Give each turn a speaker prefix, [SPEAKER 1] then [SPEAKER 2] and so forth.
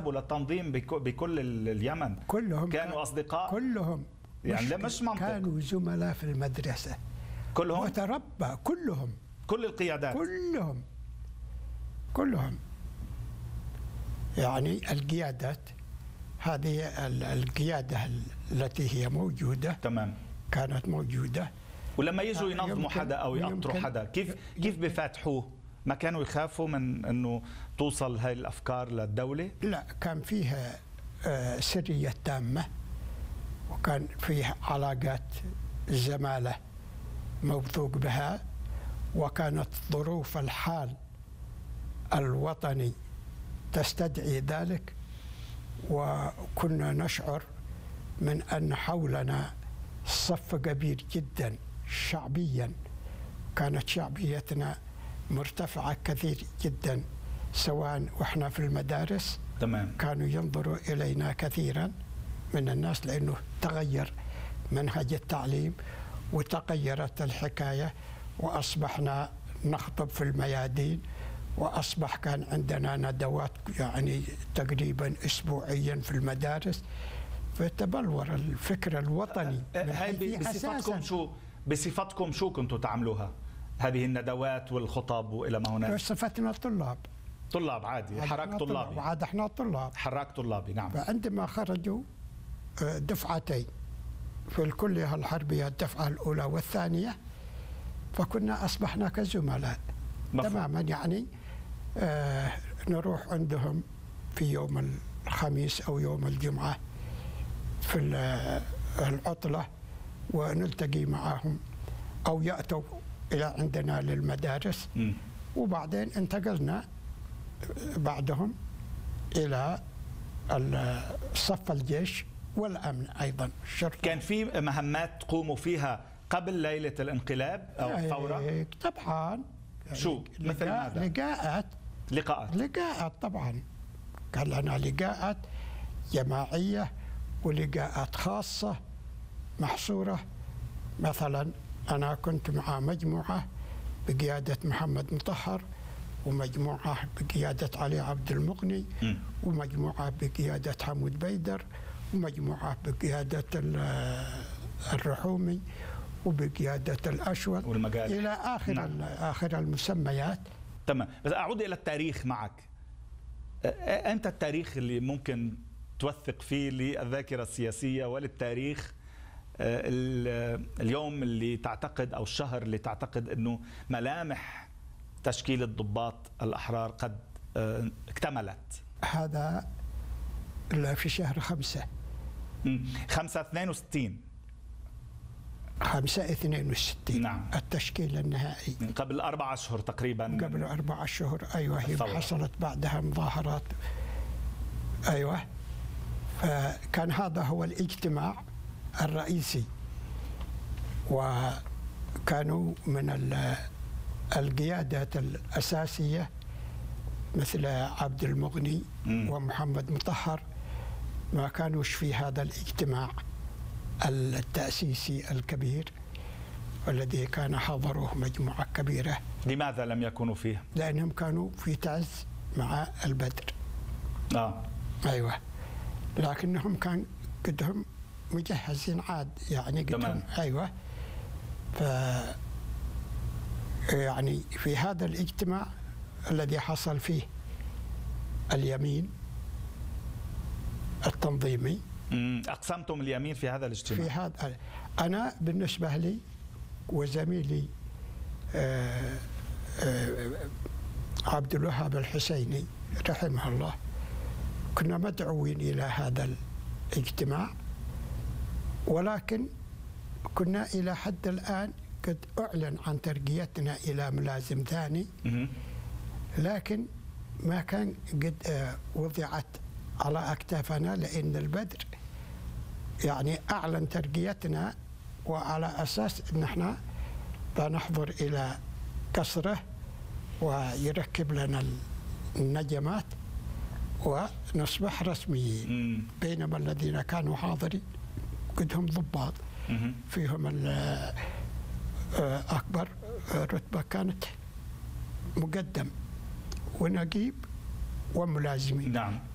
[SPEAKER 1] ذهبوا للتنظيم بكل اليمن
[SPEAKER 2] كلهم
[SPEAKER 1] كانوا أصدقاء؟
[SPEAKER 2] كلهم
[SPEAKER 1] يعني لا مش منطق.
[SPEAKER 2] كانوا زملاء في المدرسة
[SPEAKER 1] كلهم؟
[SPEAKER 2] وتربى كلهم،
[SPEAKER 1] كل القيادات
[SPEAKER 2] كلهم يعني القيادات هذه القيادة التي هي موجودة
[SPEAKER 1] تمام
[SPEAKER 2] كانت موجودة.
[SPEAKER 1] ولما يجوا ينظموا حدا أو يقطروا حدا كيف بفتحوه؟ ما كانوا يخافوا من أنه توصل هاي الأفكار للدولة؟
[SPEAKER 2] لا، كان فيها سرية تامة، وكان فيها علاقات زمالة موثوق بها، وكانت ظروف الحال الوطني تستدعي ذلك، وكنا نشعر من أن حولنا صف كبير جدا شعبيا، كانت شعبيتنا مرتفعة كثير جدا، سواء وإحنا في المدارس
[SPEAKER 1] تمام.
[SPEAKER 2] كانوا ينظروا إلينا كثيرا من الناس، لأنه تغير منهج التعليم وتغيرت الحكاية، وأصبحنا نخطب في الميادين، وأصبح كان عندنا ندوات يعني تقريبا أسبوعيا في المدارس، فتبلور الفكر الوطني.
[SPEAKER 1] هاي بصفتكم شو كنتوا تعملوها؟ هذه الندوات والخطب وإلى ما هناك؟
[SPEAKER 2] بصفتنا
[SPEAKER 1] طلاب عادي، حراك طلابي.
[SPEAKER 2] وعاد احنا طلاب،
[SPEAKER 1] حراك طلابي نعم.
[SPEAKER 2] فعندما خرجوا دفعتين في الكلية الحربية، الدفعة الأولى والثانية، فكنا أصبحنا كزملاء تماما. يعني نروح عندهم في يوم الخميس أو يوم الجمعة في العطلة ونلتقي معهم، أو يأتوا إلى عندنا للمدارس. وبعدين انتقلنا بعدهم إلى صف الجيش والأمن أيضا، الشرطة.
[SPEAKER 1] كان في مهمات تقوموا فيها قبل ليلة الانقلاب أو الثورة؟
[SPEAKER 2] طبعا.
[SPEAKER 1] شو مثل ماذا؟
[SPEAKER 2] لقاءات طبعا، كان لنا لقاءات جماعية ولقاءات خاصة محصورة. مثلا أنا كنت مع مجموعة بقيادة محمد مطهر، ومجموعة بقيادة علي عبد المغني، ومجموعة بقيادة حمود بيدر، ومجموعة بقيادة الرحومي، وبقيادة الأشول، إلى آخر نعم. آخر المسميات.
[SPEAKER 1] تمام. بس أعود إلى التاريخ معك. أنت التاريخ اللي ممكن توثق فيه للذاكرة السياسية وللتاريخ اليوم اللي تعتقد، أو الشهر اللي تعتقد أنه ملامح تشكيل الضباط الأحرار قد اكتملت؟
[SPEAKER 2] هذا في شهر 5
[SPEAKER 1] 62
[SPEAKER 2] 5/62
[SPEAKER 1] نعم.
[SPEAKER 2] التشكيل النهائي
[SPEAKER 1] قبل 4 أشهر تقريبا.
[SPEAKER 2] قبل 4 أشهر أيوة. هي حصلت بعدها مظاهرات أيوة. فكان هذا هو الاجتماع الرئيسي، وكانوا من القيادات الأساسية مثل عبد المغني ومحمد مطهر ما كانوش في هذا الاجتماع التأسيسي الكبير الذي كان حضره مجموعة كبيرة.
[SPEAKER 1] لماذا لم يكونوا فيه؟
[SPEAKER 2] لأنهم كانوا في تعز مع البدر. أيوة. لكنهم كان قدهم مجهزين عاد، يعني قدهم أيوة. يعني في هذا الاجتماع الذي حصل فيه اليمين التنظيمي،
[SPEAKER 1] أقسمتم اليمين في هذا الاجتماع؟
[SPEAKER 2] في هذا أنا بالنسبة لي وزميلي عبد الوهاب الحسيني رحمه الله، كنا مدعوين إلى هذا الاجتماع، ولكن كنا إلى حد الآن قد أعلن عن ترقيتنا إلى ملازم ثاني، لكن ما كان قد وضعت على أكتافنا، لأن البدر يعني أعلن ترقيتنا، وعلى أساس أن احنا بنحضر إلى قصره ويركب لنا النجمات ونصبح رسميين. بينما الذين كانوا حاضرين قدهم ضباط، فيهم أكبر رتبة كانت مقدم ونقيب وملازمين.
[SPEAKER 1] نعم.